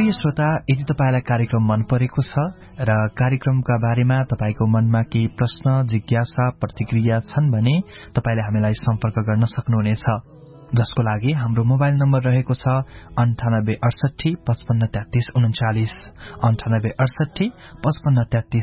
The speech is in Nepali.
प्रिय श्रोता, यदि तपाईलाई कार्यक्रम मन परेको छ र कार्यक्रमका बारेमा तपाईको मनमा केही प्रश्न, जिज्ञासा, प्रतिक्रिया छन् भने तपाईले हामीलाई सम्पर्क गर्न सक्नुहुनेछ, जसको लागि हाम्रो मोबाइल नम्बर रहेको छ 9868 55 33 39, 9868 55 33